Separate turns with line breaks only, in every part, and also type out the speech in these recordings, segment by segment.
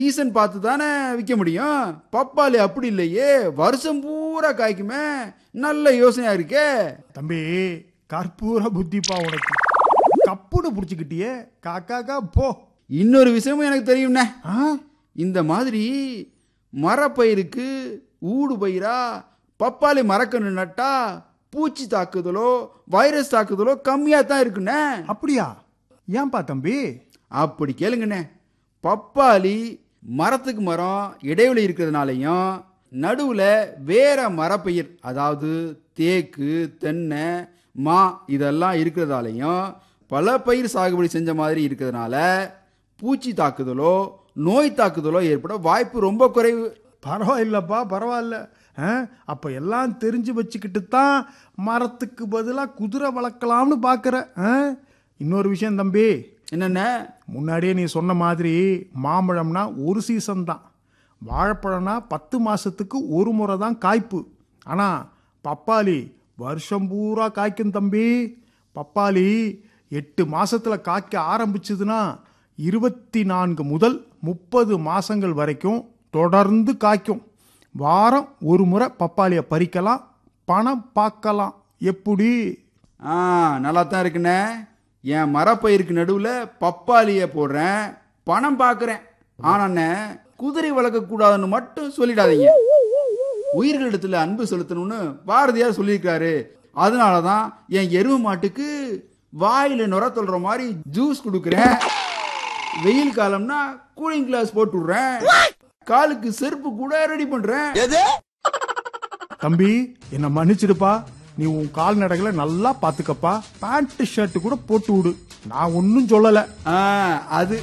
Season பார்த்து தானே விற்க முடியும். பப்பாளி அப்படி இல்லையே, வருஷம் பூரா காய்க்குமே. நல்ல யோசனையா இருக்கே
தம்பி. கற்பூர புத்திப்பா உனக்கு. கப்புடு புடிச்சுக்கிட்டியே காக்கா போ.
இன்னொரு விஷயமும் எனக்கு தெரியும்ண்ணே.
ஆ?
இந்த மாதிரி மரப்பயிருக்கு ஊடு பயிரா பப்பாளி மரக்கன்று நட்டா பூச்சி தாக்குதலோ வைரஸ் தாக்குதலோ கம்மியாக தான் இருக்குண்ணே.
அப்படியா? ஏன்பா தம்பி?
அப்படி கேளுங்கண்ணே. பப்பாளி மரத்துக்கு மரம் இடைவெளி இருக்கிறதுனாலையும் நடுவில் வேற மரப்பயிர், அதாவது தேக்கு, தென்னை, மா இதெல்லாம் இருக்கிறதாலையும் பல பயிர் சாகுபடி செஞ்ச மாதிரி இருக்கிறதுனால பூச்சி தாக்குதலோ நோய் தாக்குதலோ ஏற்பட வாய்ப்பு ரொம்ப குறைவு.
பரவாயில்லப்பா, பரவாயில்ல. அப்ப எல்லாம் தெரிஞ்சு வச்சுக்கிட்டு தான் மரத்துக்கு பதிலாக குதிரை வளர்க்கலாம்னு பார்க்குற. இன்னொரு விஷயம் தம்பி.
என்னென்ன?
முன்னாடியே நீ சொன்ன மாதிரி மாம்பழம்னா ஒரு சீசன் தான், வாழைப்பழம்னா 10 மாசத்துக்கு ஒரு முறை தான் காய்ப்பு. ஆனால் பப்பாளி வருஷம் பூரா காய்க்கும் தம்பி. பப்பாளி 8 மாசத்துல காய்க்க ஆரம்பிச்சதுன்னா 24 முதல் 30 மாசங்கள் வரைக்கும் தொடர்ந்து காய்க்கும். வாரம் ஒரு முறை பப்பாளியை பறிக்கலாம், பணம் பார்க்கலாம். எப்படி?
நல்லா தான் இருக்குண்ணே. என் மரப்பயிருக்கு நடுவில் பப்பாளியை போடுறேன், பணம் பார்க்குறேன். ஆனாண்ணே, குதிரை வளர்க்கக்கூடாதுன்னு மட்டும் சொல்லிடாதீங்க. உயிர்களிடத்துல அன்பு செலுத்தணும்னு பாரதியார் சொல்லியிருக்காரு. அதனால தான் என் எருவு மாட்டுக்கு வாயில நுர தொல்ற மாதிரி ஜூஸ் கொடுக்குறேன். வெயில் காலம்னா கூலிங் கிளாஸ் போட்டு விடுறேன். காலுக்கு செருப்பு கூட ரெடி பண்றேன்.
தம்பி என்ன மன்னிச்சிடுப்பா. நீ உன் கால்நடைகளை நல்லா பாத்துக்கப்பா. பேண்ட் ஷர்ட் கூட போட்டு விடு, நான் ஒன்னும் சொல்லல.
அது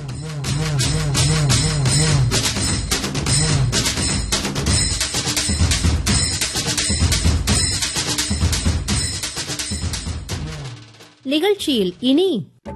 நிகழ்ச்சியில் இனி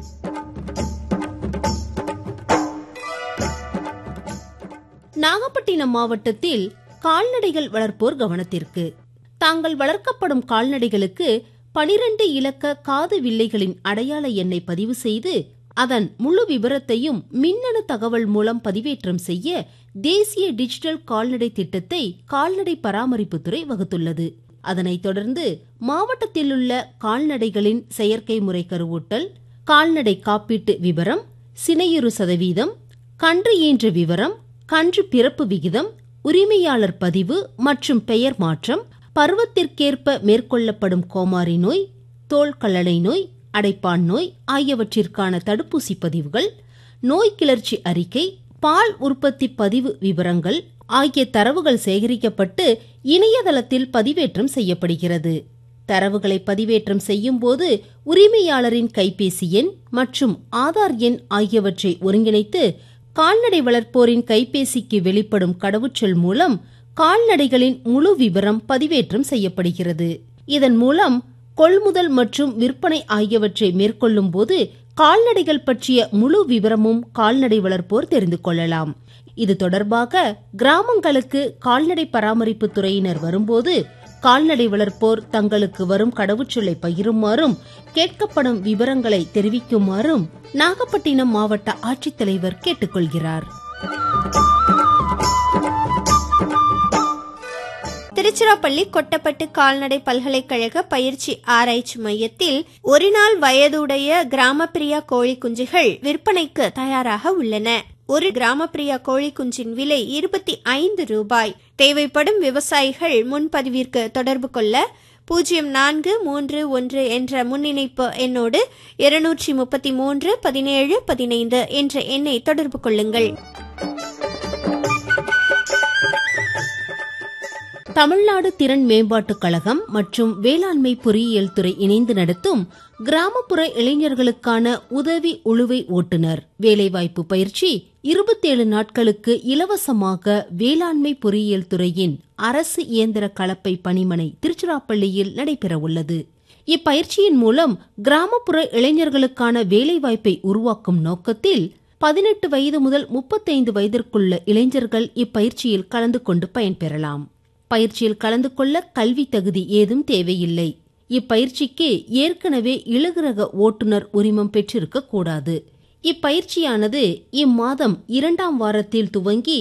நாகப்பட்டினம் மாவட்டத்தில் கால்நடைகள் வளர்ப்போர் கவனத்திற்கு. தாங்கள் வளர்க்கப்படும் கால்நடைகளுக்கு 12 இலக்க காது வில்லைகளின் அடையாள எண்ணை பதிவு செய்து அதன் முழு விபரத்தையும் மின்னணு தகவல் மூலம் பதிவேற்றம் செய்ய தேசிய டிஜிட்டல் கால்நடை திட்டத்தை கால்நடை பராமரிப்புத்துறை வகுத்துள்ளது. அதனைத் தொடர்ந்து மாவட்டத்தில் உள்ள கால்நடைகளின் செயற்கை முறை கருவூட்டல், கால்நடை காப்பீட்டு விபரம், சினையுறு சதவீதம், கன்று ஈன்ற விவரம், கன்று பிறப்பு விகிதம், உரிமையாளர் பதிவு மற்றும் பெயர் மாற்றம், பருவத்திற்கேற்ப மேற்கொள்ளப்படும் கோமாரி நோய், தோல் கல்லணை நோய், அடைப்பான் நோய் ஆகியவற்றிற்கான தடுப்பூசி பதிவுகள், நோய் கிளர்ச்சி அறிக்கை, பால் உற்பத்தி பதிவு விவரங்கள் ஆகிய தரவுகள் சேகரிக்கப்பட்டு இணையதளத்தில் பதிவேற்றம் செய்யப்படுகிறது. தரவுகளை பதிவேற்றம் செய்யும் போது உரிமையாளரின் கைபேசி எண் மற்றும் ஆதார் எண் ஆகியவற்றை ஒருங்கிணைத்து கால்நடை வளர்ப்போரின் கைபேசிக்கு வெளிப்படும் கடவுச்சொல் மூலம் கால்நடைகளின் முழு விவரம் பதிவேற்றம் செய்யப்படுகிறது. இதன் மூலம் கொள்முதல் மற்றும் விற்பனை ஆகியவற்றை மேற்கொள்ளும் போது கால்நடைகள் பற்றிய முழு விவரமும் கால்நடை வளர்ப்போர் தெரிந்து கொள்ளலாம். இது தொடர்பாக கிராமங்களுக்கு கால்நடை பராமரிப்பு துறையினர் வரும்போது கால்நடை வளர்ப்போர் தங்களுக்கு வரும் கடவுச்சொல்லை பகிருமாறும் கேட்கப்படும் விவரங்களை தெரிவிக்குமாறும் நாகப்பட்டினம் மாவட்ட ஆட்சித்தலைவர் கேட்டுக்கொள்கிறார்.
திருச்சிராப்பள்ளி கொட்டப்பட்டு கால்நடை பல்கலைக்கழக பயிற்சி ஆராய்ச்சி மையத்தில் ஒரு நாள் வயதுடைய கிராமப்பிரியா கோழி குஞ்சுகள் விற்பனைக்கு தயாராக உள்ளன. ஒரு கிராமப்பிரியா கோழி குஞ்சின் விலை 25 ரூபாய். தேவைப்படும் விவசாயிகள் முன்பதிவிற்கு தொடர்பு கொள்ள 0431 என்ற முன்னிணைப்பு எண்ணோடு 233 17 15 என்ற எண்ணை தொடர்பு கொள்ளுங்கள்.
தமிழ்நாடு திறன் மேம்பாட்டுக் கழகம் மற்றும் வேளாண்மை பொறியியல் துறை இணைந்து நடத்தும் கிராமப்புற இளைஞர்களுக்கான உதவி உழுவை ஓட்டுநர் வேலைவாய்ப்பு பயிற்சி 27 நாட்களுக்கு இலவசமாக வேளாண்மை பொறியியல் துறையின் அரசு இயந்திர கலப்பை பணிமனை திருச்சிராப்பள்ளியில் நடைபெறவுள்ளது. இப்பயிற்சியின் மூலம் கிராமப்புற இளைஞர்களுக்கான வேலைவாய்ப்பை உருவாக்கும் நோக்கத்தில் 18 வயது முதல் 35 வயதிற்குள்ள இளைஞர்கள் இப்பயிற்சியில் கலந்து கொண்டு பயன்பெறலாம். பயிற்சியில் கலந்து கொள்ள கல்வி தகுதி ஏதும் தேவையில்லை. இப்பயிற்சிக்கு ஏற்கனவே இலகுரக ஓட்டுநர் உரிமம் பெற்றிருக்க கூடாது. இப்பயிற்சியானது இம்மாதம் 2ஆம் வாரத்தில் துவங்கி